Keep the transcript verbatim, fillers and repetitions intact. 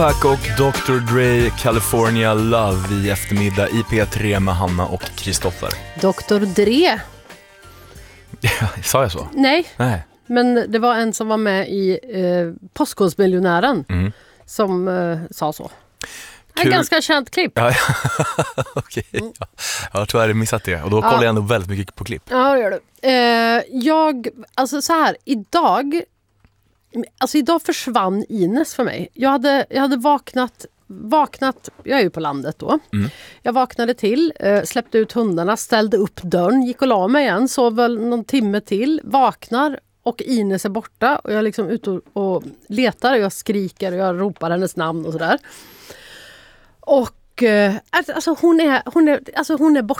Pack och doktor Dre, California Love i eftermiddag i P tre med Hanna och Kristoffer. doktor Dre. Ja, sa jag så? Nej. Nej. Men det var en som var med i eh, Postkodmiljonären Mm. som eh, sa så. Kul. En ganska känt klipp. Ja, ja. Okej. Ja. Jag har tyvärr missat det. Och då kollar Ja. jag ändå väldigt mycket på klipp. Ja, det gör du. Eh, jag, alltså så här, idag, alltså idag försvann Ines för mig. Jag hade, jag hade vaknat, vaknat, jag är ju på landet då. Mm. Jag vaknade till, eh, släppte ut hundarna, ställde upp dörren, gick och la mig igen, sov väl någon timme till, vaknar och Ines är borta och jag är liksom ute och, och letar och jag skriker och jag ropar hennes namn och sådär. Och eh, alltså hon är, hon är, alltså hon är borta.